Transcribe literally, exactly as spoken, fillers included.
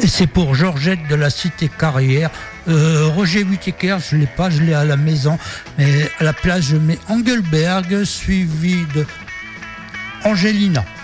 Et c'est pour Georgette de la Cité Carrière. Euh, Roger Whittaker, je ne l'ai pas, je l'ai à la maison. Mais à la place, je mets Engelberg, suivi de Angelina.